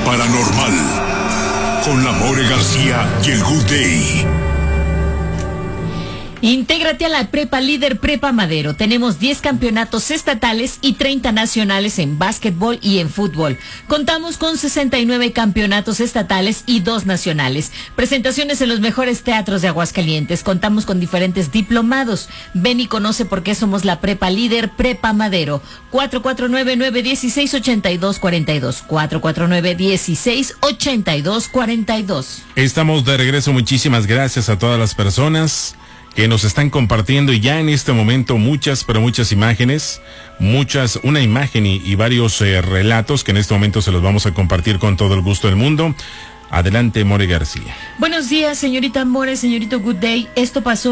paranormal con la More García y el Good Day. Intégrate a la Prepa Líder Prepa Madero. Tenemos 10 campeonatos estatales y 30 nacionales en básquetbol y en fútbol. Contamos con 69 campeonatos estatales y 2 nacionales. Presentaciones en los mejores teatros de Aguascalientes. Contamos con diferentes diplomados. Ven y conoce por qué somos la Prepa Líder Prepa Madero. 449-916-8242. 449-16-8242. Estamos de regreso. Muchísimas gracias a todas las personas que nos están compartiendo, y ya en este momento muchas imágenes, una imagen y varios relatos que en este momento se los vamos a compartir con todo el gusto del mundo. Adelante, More García. Buenos días, señorita More, señorito Good Day. Esto pasó